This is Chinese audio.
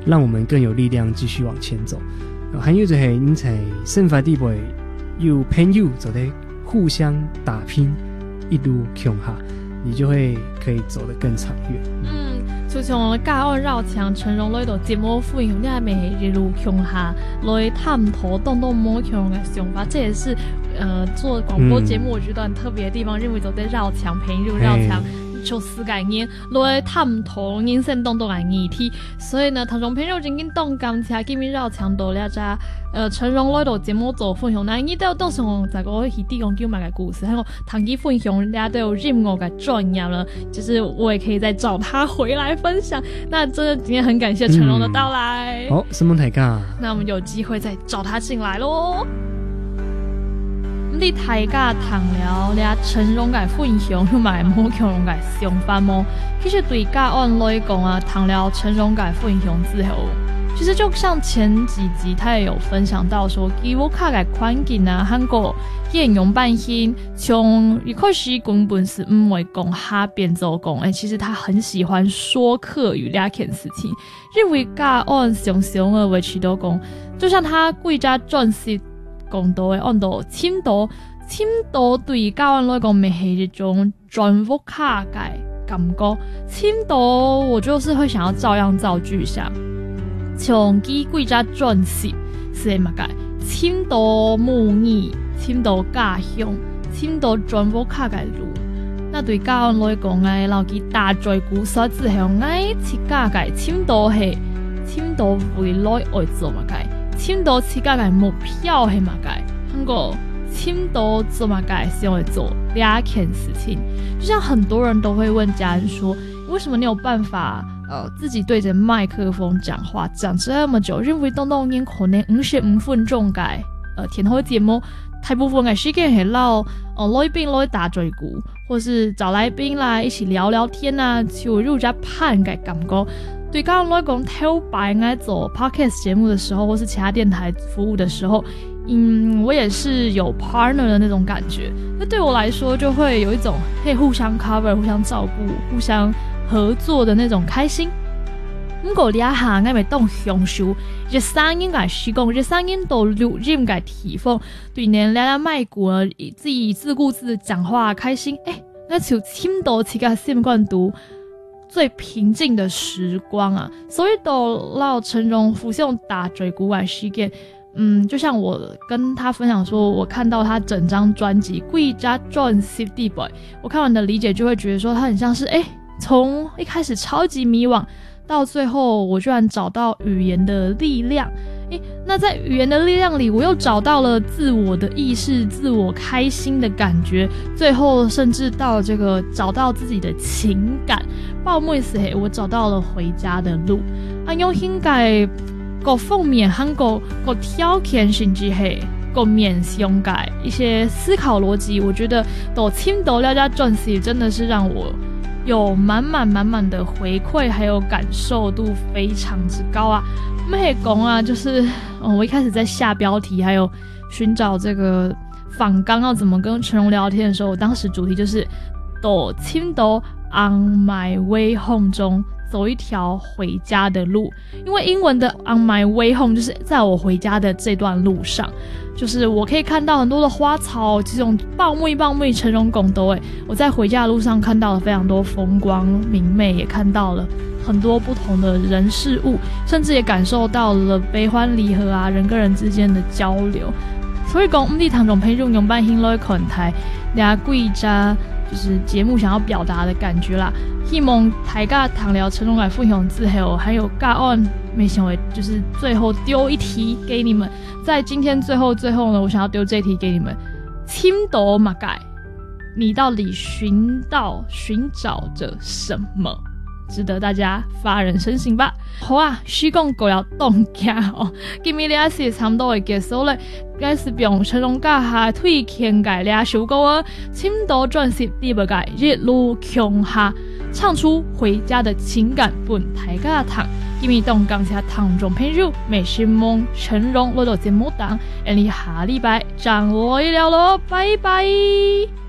让我们更有力量继续往前走。还有就是你在生活地位有朋友就在互相打拼，一路向下，你就会可以走得更长远。 就像教案绕墙陈荣来到节目分享，你还没一路向下来探讨动动摸强的想法，这也是做广播节目我觉得很特别的地方，认为走在绕墙朋友绕墙。就思概念来探讨人生当中的议题，所以呢，唐中朋友真紧动感车，今日绕墙到了家，陈荣来到节目做分享，那你都上在个异地讲叫买个故事，还有唐基分享，大家都有任我的专业了，就是我也可以再找他回来分享。那真的今天很感谢陈荣的到来。 好，什么台噶？ 那我们有机会再找他进来咯。你大家谈了了陈荣的分享，同埋摸强荣的想法么？其实对个案来讲啊，谈了陈荣的分享之后，其实就像前几集他也有分享到说，基沃卡的环境啊，韩国应用半天，从一开始根本是唔会讲哈变做讲，其实他很喜欢说客语两件事情，认为个案常常的维持到讲，就像他贵家转系。讲到的按到深度对教案来讲，咪系一种转复卡嘅感觉。深度我就是会想要照样造句下，像几贵家转系是乜嘅？深度母语、深度家乡、深度转复卡嘅路。那对教案来讲嘅，留佢大嘴鼓所之後，愛設計嘅深度係深度未來愛做乜嘅？深度設計嘅目標係乜嘅？韓國深度做乜嘅？是用來做兩件事情。就像很多人都會問家人說，為什麼你有辦法自己對着麥克風講話講這麼久？認為東東應可能55分鐘嘅天后節目，大部分嘅時間係撈來賓來打嘴鼓，或是找來賓來一起聊聊天啊，就入家盼嘅感覺。对剛剛來講，頭擺在做 podcast 節目的時候，或是其他電台服務的時候，我也是有 partner 的那種感覺。那對我來說，就會有一種可以互相 cover、互相照顧、互相合作的那種開心。不過兩下我咪當享受，這聲音嘅時光，這聲音都錄音嘅地方，對人聊聊麥鼓啊，自己自顧自講話開心。那就深度自己習慣讀。最平靜的時光啊，所以到讓陳榮浮現打嘴鼓的事件，就像我跟他分享說，我看到他整張專輯《貴家轉 City Boy》，我看完的理解就會覺得說，他很像是從一開始超級迷惘，到最後我居然找到語言的力量。那在語言的力量裡，我又找到了自我的意識，自我開心的感覺，最後甚至到這個找到自己的情感。爆妹時我找到了回家的路。用應該各方面和各條件甚至係各面向嘅一些思考邏輯，我覺得都深度了解轉系真的是讓我有滿滿的回饋，還有感受度非常之高啊。我們可以講啊，就是我一開始在下標題還有尋找這個訪綱要怎麼跟陳榮聊天的時候，我當時主題就是到深度 on my way home 中走一條回家的路。因為英文的 on my way home 就是在我回家的這段路上，就是我可以看到很多的花草，這種爆妹陳榮講到我在回家的路上看到了非常多風光明媚，也看到了很多不同的人事物，甚至也感受到了悲歡離合啊，人跟人之間的交流。所以講我們唐種朋友用辦興來看台倆貴家就是節目想要表達的感覺啦。希望大家談了陳榮來分享之後，還有個案沒想到就是最後丟一題給你們。在今天最後呢，我想要丟這題給你們：深度乜嘅？你到底尋找着什麼？值得大家發人深省吧。好啊，時光過了凍架今日呢是差不多會結束了。該是用陳榮家下推薦嘅兩首歌啊，深度轉系第二個一路向下，唱出回家的情感伴大家聽。今日凍感謝唐種朋友美心夢陳榮來到節目檔，你下禮拜再來了咯，拜拜。